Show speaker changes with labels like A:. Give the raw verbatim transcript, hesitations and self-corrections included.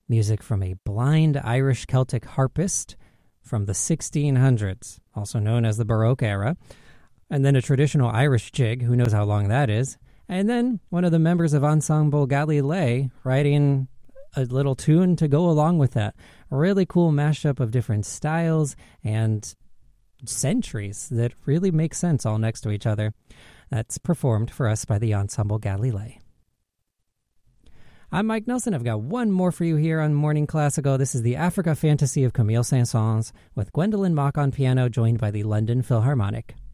A: music from a blind Irish Celtic harpist from the sixteen hundreds, also known as the Baroque era, and then a traditional Irish jig, who knows how long that is, and then one of the members of Ensemble Galilei writing a little tune to go along with that. A really cool mashup of different styles and centuries that really make sense all next to each other. That's performed for us by the Ensemble Galilei. I'm Mike Nelson. I've got one more for you here on Morning Classical. This is the Africa Fantasy of Camille Saint-Saëns with Gwendolyn Mock on piano, joined by the London Philharmonic.